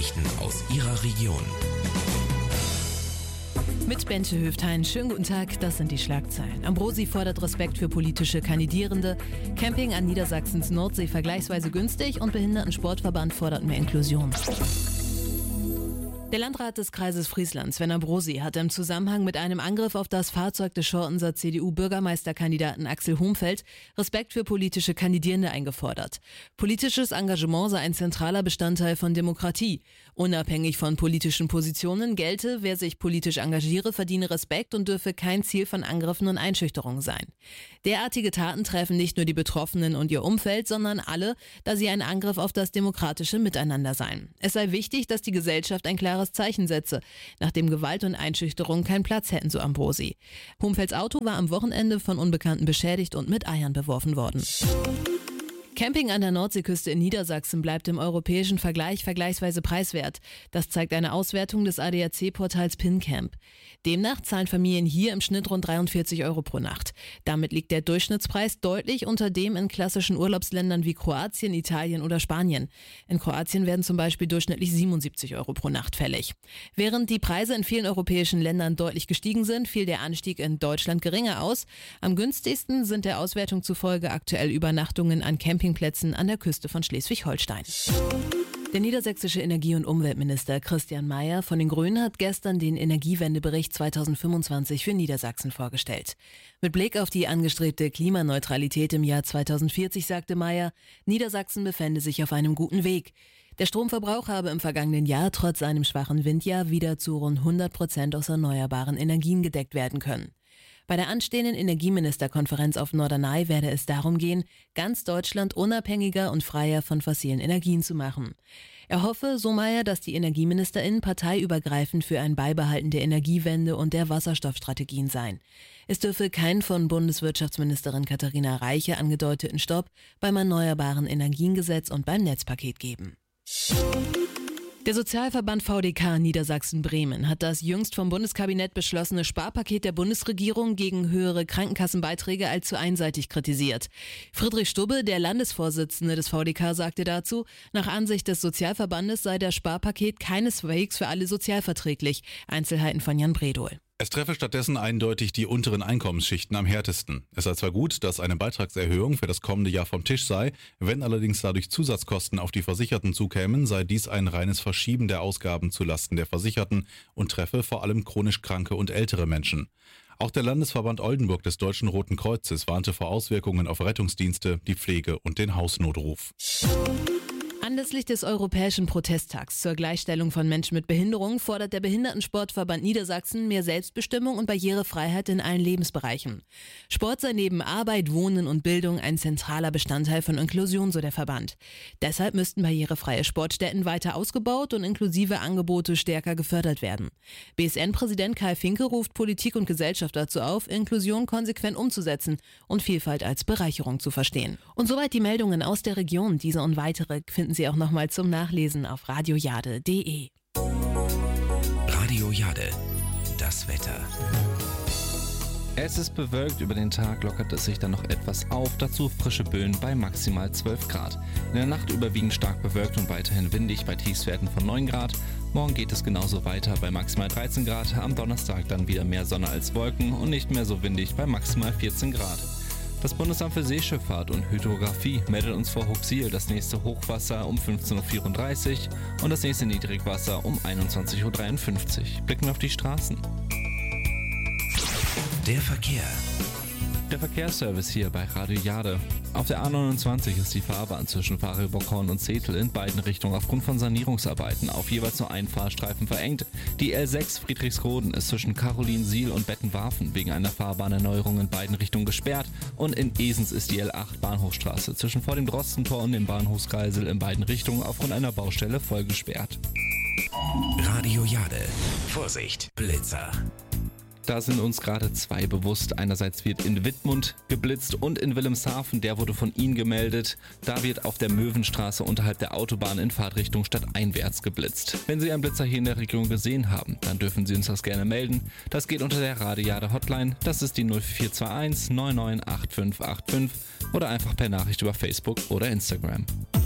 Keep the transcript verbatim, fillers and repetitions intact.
Nachrichten aus Ihrer Region. Mit Bente Höftein. Schönen guten Tag, das sind die Schlagzeilen. Ambrosi fordert Respekt für politische Kandidierende. Camping an Niedersachsens Nordsee vergleichsweise günstig und Behindertensportverband fordert mehr Inklusion. Der Landrat des Kreises Friesland, Sven Ambrosi, hat im Zusammenhang mit einem Angriff auf das Fahrzeug des Schortenser C D U-Bürgermeisterkandidaten Axel Homfeld Respekt für politische Kandidierende eingefordert. Politisches Engagement sei ein zentraler Bestandteil von Demokratie. Unabhängig von politischen Positionen gelte, wer sich politisch engagiere, verdiene Respekt und dürfe kein Ziel von Angriffen und Einschüchterungen sein. Derartige Taten treffen nicht nur die Betroffenen und ihr Umfeld, sondern alle, da sie ein Angriff auf das demokratische Miteinander seien. Es sei wichtig, dass die Gesellschaft ein klares Zeichen setze, nachdem Gewalt und Einschüchterung keinen Platz hätten, so Ambrosi. Homfelds Auto war am Wochenende von Unbekannten beschädigt und mit Eiern beworfen worden. Camping an der Nordseeküste in Niedersachsen bleibt im europäischen Vergleich vergleichsweise preiswert. Das zeigt eine Auswertung des A D A C-Portals PinCamp. Demnach zahlen Familien hier im Schnitt rund dreiundvierzig Euro pro Nacht. Damit liegt der Durchschnittspreis deutlich unter dem in klassischen Urlaubsländern wie Kroatien, Italien oder Spanien. In Kroatien werden zum Beispiel durchschnittlich siebenundsiebzig Euro pro Nacht fällig. Während die Preise in vielen europäischen Ländern deutlich gestiegen sind, fiel der Anstieg in Deutschland geringer aus. Am günstigsten sind der Auswertung zufolge aktuell Übernachtungen an Campingplätzen an der Küste von Schleswig-Holstein. Der niedersächsische Energie- und Umweltminister Christian Mayer von den Grünen hat gestern den Energiewendebericht zweitausendfünfundzwanzig für Niedersachsen vorgestellt. Mit Blick auf die angestrebte Klimaneutralität im Jahr zweitausendvierzig sagte Mayer, Niedersachsen befände sich auf einem guten Weg. Der Stromverbrauch habe im vergangenen Jahr trotz einem schwachen Windjahr wieder zu rund hundert Prozent aus erneuerbaren Energien gedeckt werden können. Bei der anstehenden Energieministerkonferenz auf Norderney werde es darum gehen, ganz Deutschland unabhängiger und freier von fossilen Energien zu machen. Er hoffe, so Mayer, dass die EnergieministerInnen parteiübergreifend für ein Beibehalten der Energiewende und der Wasserstoffstrategien seien. Es dürfe keinen von Bundeswirtschaftsministerin Katharina Reiche angedeuteten Stopp beim Erneuerbaren Energiengesetz und beim Netzpaket geben. Der Sozialverband V D K Niedersachsen-Bremen hat das jüngst vom Bundeskabinett beschlossene Sparpaket der Bundesregierung gegen höhere Krankenkassenbeiträge als zu einseitig kritisiert. Friedrich Stubbe, der Landesvorsitzende des V D K, sagte dazu, nach Ansicht des Sozialverbandes sei das Sparpaket keineswegs für alle sozialverträglich. Einzelheiten von Jan Bredohl. Es treffe stattdessen eindeutig die unteren Einkommensschichten am härtesten. Es sei zwar gut, dass eine Beitragserhöhung für das kommende Jahr vom Tisch sei, wenn allerdings dadurch Zusatzkosten auf die Versicherten zukämen, sei dies ein reines Verschieben der Ausgaben zulasten der Versicherten und treffe vor allem chronisch kranke und ältere Menschen. Auch der Landesverband Oldenburg des Deutschen Roten Kreuzes warnte vor Auswirkungen auf Rettungsdienste, die Pflege und den Hausnotruf. Anlässlich des Europäischen Protesttags zur Gleichstellung von Menschen mit Behinderung fordert der Behindertensportverband Niedersachsen mehr Selbstbestimmung und Barrierefreiheit in allen Lebensbereichen. Sport sei neben Arbeit, Wohnen und Bildung ein zentraler Bestandteil von Inklusion, so der Verband. Deshalb müssten barrierefreie Sportstätten weiter ausgebaut und inklusive Angebote stärker gefördert werden. B S N-Präsident Kai Finke ruft Politik und Gesellschaft dazu auf, Inklusion konsequent umzusetzen und Vielfalt als Bereicherung zu verstehen. Und soweit die Meldungen aus der Region. Diese und weitere finden Sie auch nochmal zum Nachlesen auf radiojade punkt de. Radio Jade, das Wetter. Es ist bewölkt, über den Tag lockert es sich dann noch etwas auf, dazu frische Böen bei maximal zwölf Grad. In der Nacht überwiegend stark bewölkt und weiterhin windig bei Tiefstwerten von neun Grad. Morgen geht es genauso weiter bei maximal dreizehn Grad, am Donnerstag dann wieder mehr Sonne als Wolken und nicht mehr so windig bei maximal vierzehn Grad. Das Bundesamt für Seeschifffahrt und Hydrographie meldet uns vor Huxil das nächste Hochwasser um fünfzehn Uhr vierunddreißig und das nächste Niedrigwasser um einundzwanzig Uhr dreiundfünfzig. Blicken wir auf die Straßen. Der Verkehr. Der Verkehrsservice hier bei Radio Jade. Auf der A neunundzwanzig ist die Fahrbahn zwischen Fahrenbockhorn und Zetel in beiden Richtungen aufgrund von Sanierungsarbeiten auf jeweils nur einen Fahrstreifen verengt. Die L sechs Friedrichsroden ist zwischen Carolinsiel und Bettenwarfen wegen einer Fahrbahnerneuerung in beiden Richtungen gesperrt und in Esens ist die L acht Bahnhofstraße zwischen vor dem Drostentor und dem Bahnhofskreisel in beiden Richtungen aufgrund einer Baustelle voll gesperrt. Radio Jade. Vorsicht, Blitzer. Da sind uns gerade zwei bewusst. Einerseits wird in Wittmund geblitzt und in Wilhelmshaven, der wurde von Ihnen gemeldet. Da wird auf der Möwenstraße unterhalb der Autobahn in Fahrtrichtung stadteinwärts geblitzt. Wenn Sie einen Blitzer hier in der Region gesehen haben, dann dürfen Sie uns das gerne melden. Das geht unter der Radio Jade Hotline. Das ist die null vier zwei eins neun neun acht fünf acht fünf oder einfach per Nachricht über Facebook oder Instagram.